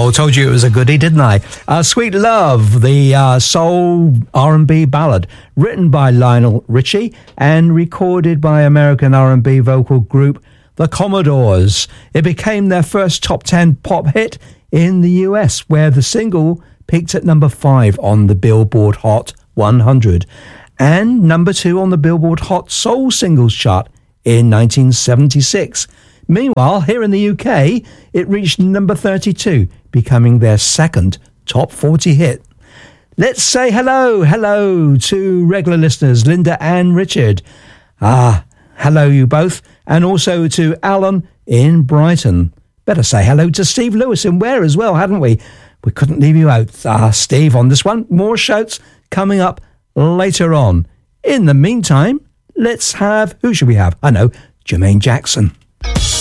Oh, told you it was a goodie, didn't I? Sweet Love, the soul R&B ballad, written by Lionel Richie and recorded by American R&B vocal group The Commodores. It became their first top 10 pop hit in the US, where the single peaked at number 5 on the Billboard Hot 100 and number 2 on the Billboard Hot Soul Singles chart in 1976. Meanwhile, here in the UK, it reached number 32, becoming their second top 40 hit. Let's say hello to regular listeners, Linda and Richard. Hello you both, and also to Alan in Brighton. Better say hello to Steve Lewis in Ware as well, hadn't we? We couldn't leave you out, Steve, on this one. More shouts coming up later on. In the meantime, let's have, who should we have? I know, Jermaine Jackson.